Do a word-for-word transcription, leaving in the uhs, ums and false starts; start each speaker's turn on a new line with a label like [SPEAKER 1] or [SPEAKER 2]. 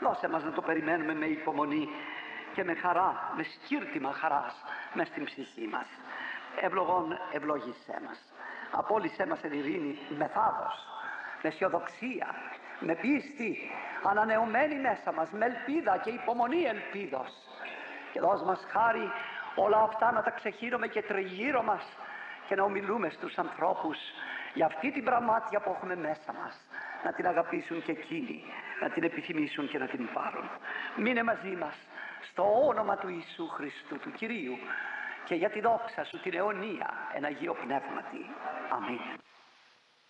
[SPEAKER 1] Δώσε μας να το περιμένουμε με υπομονή και με χαρά, με σκύρτημα χαράς μες στην ψυχή μας. Ευλογών ευλόγησέ μας. Απόλυσέ μας εν ειρήνη με θάρρος, με αισιοδοξία, με πίστη, ανανεωμένη μέσα μας, με ελπίδα και υπομονή ελπίδος. Και δώσ' μας χάρη όλα αυτά να τα ξεχύρουμε και τριγύρω μας και να ομιλούμε στους ανθρώπους για αυτή την πραγμάτια που έχουμε μέσα μας, να την αγαπήσουν και εκείνοι, να την επιθυμήσουν και να την πάρουν. Μείνε μαζί μας στο όνομα του Ιησού Χριστού, του Κυρίου, και για τη δόξα σου την αιωνία εν Αγίο Πνεύματι. Αμήν.